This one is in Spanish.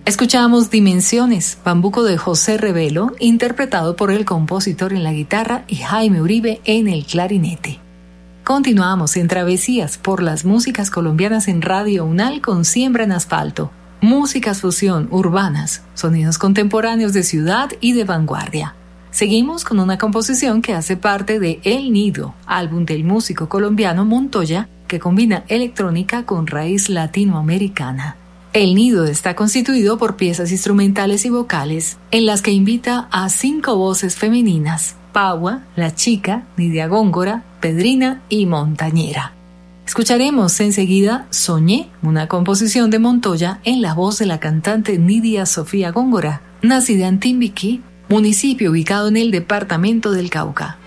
Escuchamos Dimensiones, Bambuco de José Revelo, interpretado por el compositor en la guitarra y Jaime Uribe en el clarinete. Continuamos en Travesías por las músicas colombianas en Radio UNAL con Siembra en Asfalto. Músicas fusión, urbanas, sonidos contemporáneos de ciudad y de vanguardia. Seguimos con una composición que hace parte de El Nido, álbum del músico colombiano Montoya, que combina electrónica con raíz latinoamericana. El Nido está constituido por piezas instrumentales y vocales en las que invita a 5 voces femeninas: Paua, La Chica, Nidia Góngora, Pedrina y Montañera. Escucharemos enseguida Soñé, una composición de Montoya en la voz de la cantante Nidia Sofía Góngora, nacida en Timbiquí, municipio ubicado en el departamento del Cauca.